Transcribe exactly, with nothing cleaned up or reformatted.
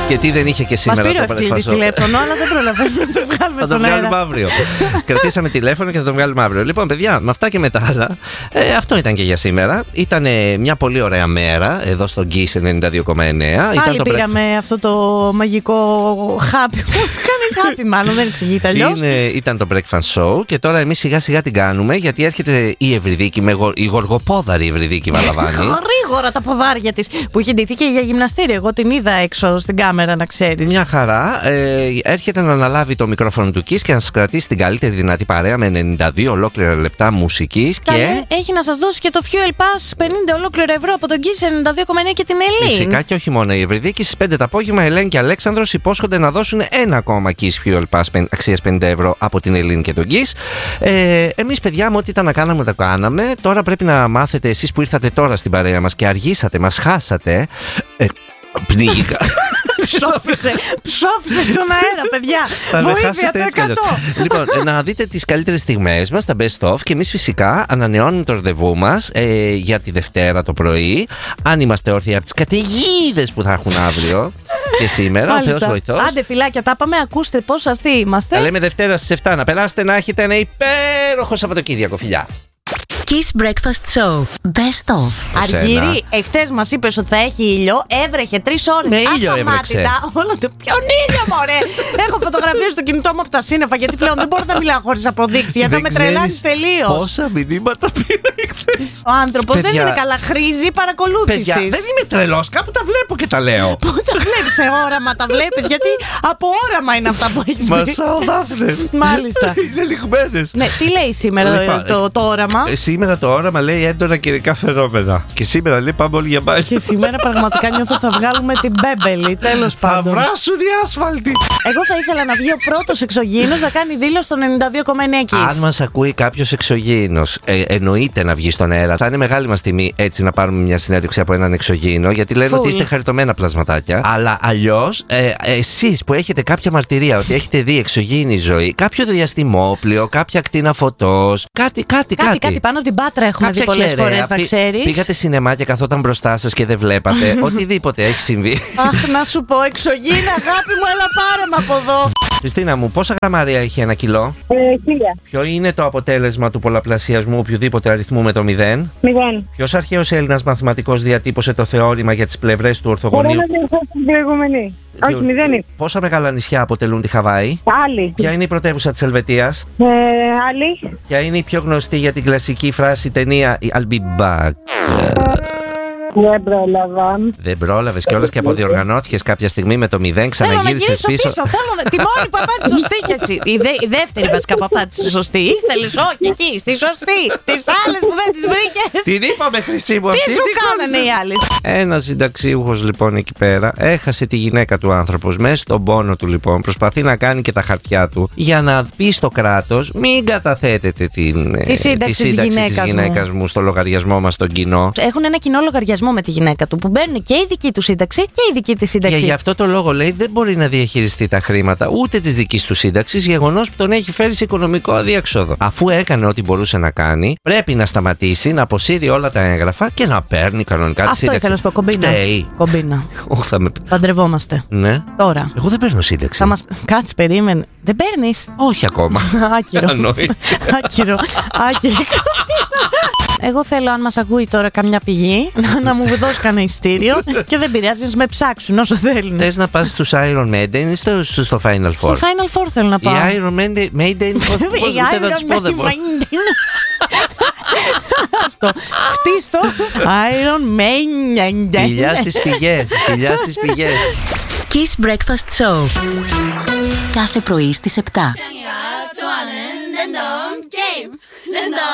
Και τι δεν είχε και σήμερα. Μας πήρε ο Ευκλήδης τηλέφωνο, αλλά δεν προλαβαίνουμε να το βγάλουμε θα στον το αέρα. βγάλουμε αύριο. Κρατήσαμε τηλέφωνο και θα το βγάλουμε αύριο. Λοιπόν, παιδιά, με αυτά και με τα άλλα, ε, αυτό ήταν και για σήμερα. Ήταν ε, μια πολύ ωραία μέρα εδώ στο Kiss ενενήντα δύο κόμμα εννέα. Πάλι πήγαμε breakfast... αυτό το μαγικό χάπι. Πώς κάνει χάπι, μάλλον δεν εξηγείται αλλιώς. Ήταν το breakfast show και τώρα εμείς σιγά σιγά την κάνουμε, γιατί έρχεται η Ευρυδίκη, με γο... η γοργοπόδαρη Ευρυδίκη Βαλαβάνη. Γρήγορα τα ποδάρια της που είχε ντυθεί και για γυμναστήριο. Εγώ την είδα έξω στην κάμερα, να ξέρεις. Μια χαρά. Ε, έρχεται να αναλάβει το μικρόφωνο του Kiss και να σας κρατήσει την καλύτερη δυνατή παρέα με ενενήντα δύο ολόκληρα λεπτά μουσικής. Και έχει να σας δώσει και το Fuel Pass πενήντα ολόκληρα ευρώ από τον Kiss ενενήντα δύο κόμμα εννέα και την Ελλήν. Φυσικά και όχι μόνο η Ευρυδίκη. Στις πέντε το απόγευμα, Ελένη και Αλέξανδρος υπόσχονται να δώσουν ένα ακόμα Kiss Fuel Pass αξίας πενήντα ευρώ από την Ελλήν και τον Kiss. Ε, εμείς, παιδιά μου, ό,τι ήταν να κάναμε, τα κάναμε. Τώρα πρέπει να μάθετε, εσείς που ήρθατε τώρα στην παρέα μας και αργήσατε, μας χάσατε. Ε, πνίγηκα. Ψόφισε, ψόφισε στον αέρα, παιδιά. Βοήθεια το εκατό. Λοιπόν, να δείτε τις καλύτερες στιγμές μας, τα best of, και εμείς φυσικά ανανεώνουμε το ραντεβού μας ε, για τη Δευτέρα το πρωί. Αν είμαστε όρθιοι από τις καταιγίδες που θα έχουν αύριο και σήμερα, ο Θεός βοηθός. Άντε, φιλάκια, τα πάμε. Ακούστε πόσο αστεί είμαστε. Τα λέμε Δευτέρα στις επτά. Να περάσετε, να έχετε ένα υπέροχο Σαββατοκύριακο, φιλιά. Kiss Breakfast Show Best of. Αργύρι, εχθές μας είπες ότι θα έχει ήλιο. Έβρεχε τρεις ώρες. Με ήλιο έβρεξε. Όλο το ποιον ήλιο, μωρέ. Έχω φωτογραφίες στο κινητό μου από τα σύννεφα, γιατί πλέον δεν μπορώ να μιλάω χωρίς αποδείξεις. Γιατί θα με τρελάνεις τελείως. Πόσα μηνύματα πήρα εχθές. Ο άνθρωπος δεν είναι καλά. Χρήζει παρακολούθησης. Παιδιά, δεν είμαι τρελός. Κάπου τα βλέπω και τα λέω. Πού τα βλέπεις, σε όραμα τα βλέπεις? Γιατί από όραμα είναι αυτά που έχεις πει. Μασάω δάφνες. Μάλιστα. Είναι λιγμένες. Ναι, τι λέει σήμερα το όραμα? Σήμερα το όραμα λέει έντονα καιρικά φαινόμενα. Και σήμερα λέει πάμε όλοι για μπάνιο. Και σήμερα πραγματικά νιώθω ότι θα βγάλουμε την μπέμπελη. Τέλος πάντων. Θα βράσουν οι άσφαλτοι. Εγώ θα ήθελα να βγει ο πρώτος εξωγήινος να κάνει δήλωση στον ενενήντα δύο κόμμα εννέα Kiss. Αν μας ακούει κάποιος εξωγήινος, ε, εννοείται να βγει στον αέρα. Θα είναι μεγάλη μας τιμή έτσι να πάρουμε μια συνέντευξη από έναν εξωγήινο, γιατί λένε Φουλ. ότι είστε χαριτωμένα πλασματάκια. Αλλά αλλιώς, ε, εσείς που έχετε κάποια μαρτυρία ότι έχετε δει εξωγήινη ζωή, κάποιο διαστημόπλιο, κάποια ακτίνα φωτός, κάτι, κάτι, κάτι. Κάτι, κάτι πάνω από την Πάτρα έχουμε δει πολλές φορές, να ξέρεις. Πήγατε σινεμά και καθόταν μπροστά σας και δεν βλέπατε. Οτιδήποτε έχει συμβεί. Αχ, να σου πω, εξωγήινα, αγάπη μου, έλα πάρε με από εδώ. Χριστίνα μου, πόσα γραμμάρια έχει ένα κιλό? Ε, χίλια. Ποιο είναι το αποτέλεσμα του πολλαπλασιασμού οποιοδήποτε αριθμού με το μηδέν? Μηδέν. Ποιος αρχαίος Έλληνας μαθηματικός διατύπωσε το θεώρημα για τις πλευρές του ορθογωνίου? Μπορώ να διορθώσω την προηγούμενη. Όχι, μηδέν είναι. Πόσα μεγάλα νησιά αποτελούν τη Χαβάη? Άλλη. Ποια είναι η πρωτεύουσα της Ελβετίας? Ε, άλλη. Ποια είναι η πιο γνωστή για την κλασική φράση ταινία η I'll be back? Δεν πρόλαβα. Δεν πρόλαβες κιόλας και αποδιοργανώθηκες κάποια στιγμή με το μηδέν, ξαναγύρισες πίσω. πίσω. Θέλω να... Τη μόνη που απάντησε σωστή κι εσύ. Η, δε... η δεύτερη βασικά που απάντησε σωστή. Ήθελες, όχι εκεί, στη σωστή. Τις άλλες που δεν τις βρήκες. Την είπαμε, χρυσή μου, αυτή. Τι σου κάνανε οι άλλες? Ένας συνταξιούχος λοιπόν εκεί πέρα έχασε τη γυναίκα του άνθρωπος. Μέσα στον πόνο του λοιπόν προσπαθεί να κάνει και τα χαρτιά του για να πει στο κράτος μην καταθέτετε την, τη σύνταξη, τη σύνταξη της γυναίκας μου. μου στο λογαριασμό μας στον κοινό. Έχουν ένα κοινό λογαριασμό με τη γυναίκα του που μπαίνουν και η δική του σύνταξη και η δική της σύνταξη. Και γι' αυτό το λόγο λέει δεν μπορεί να διαχειριστεί τα χρήματα ούτε της δικής του σύνταξης, γεγονός που τον έχει φέρει σε οικονομικό αδιέξοδο. Αφού έκανε ό,τι μπορούσε να κάνει, πρέπει να σταματήσει, να αποσύρει όλα τα έγγραφα και να παίρνει κανονικά τη σύνταξη. Αυτό ήθελα να σου πω, κομπίνα. Φταίει. Κομπίνα. Oh, θα με... Παντρευόμαστε. Ναι. Τώρα. Εγώ δεν παίρνω σύνταξη. Θα μας... Κάτσε, περίμενε. Δεν παίρνεις? Όχι ακόμα. Άκυρο. Άκυρο. Άκυρο. Εγώ θέλω, αν μας ακούει τώρα καμιά πηγή, να μου δώσει κανένα ειστήριο και δεν πειράζει, να με ψάξουν όσο θέλουν. Θες να πας στους Iron Maiden ή στο, στο Final Four? Στο Final Four θέλω να πάω. Οι Iron Maiden, Maiden πώς δεν θα τους πω, δεν μπορώ. Αυτό. Φτύστο Iron Maiden. Φιλιά στις πηγές, φιλιά στις πηγές. Kiss Breakfast Show. Κάθε πρωί στις επτά.